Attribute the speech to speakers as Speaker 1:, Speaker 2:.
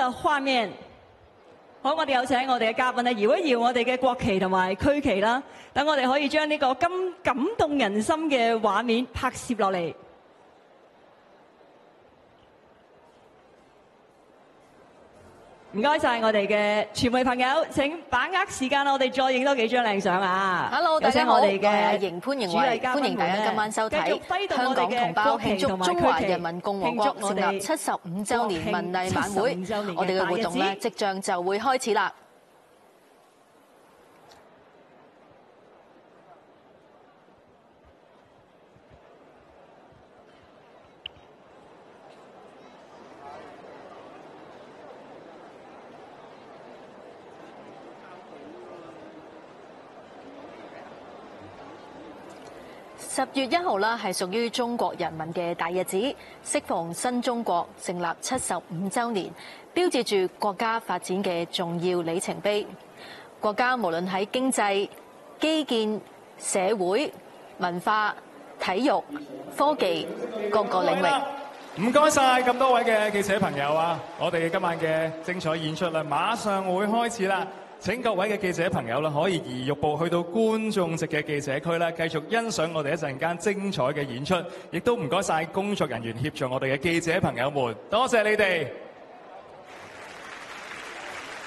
Speaker 1: 畫面。好，我哋有請我哋嘅嘉賓咧，搖一搖我哋嘅國旗同埋區旗啦，等我哋可以將呢個咁感動人心嘅畫面拍攝落嚟。唔該晒我哋嘅傳媒朋友，請把握時間，我哋再影多幾張靚相啊
Speaker 2: ！Hello， 大家好，我係邢潘迎慧，歡迎大家今晚收睇香港同胞慶祝中華人民共和國成立75週年文藝晚會。我哋嘅活動咧，即將就會開始啦。10月1號啦，係屬於中國人民嘅大日子，適逢新中國成立75週年，標誌住國家發展嘅重要里程碑。國家無論喺經濟、基建、社會、文化、體育、科技各個領域。
Speaker 3: 唔該晒咁多位嘅記者朋友啊！我哋今晚嘅精彩演出啦，馬上會開始啦！請各位嘅記者朋友啦，可以移玉步去到觀眾席嘅記者區啦，繼續欣賞我哋一陣間精彩嘅演出。亦都唔該晒工作人員協助我哋嘅記者朋友們，多謝你哋。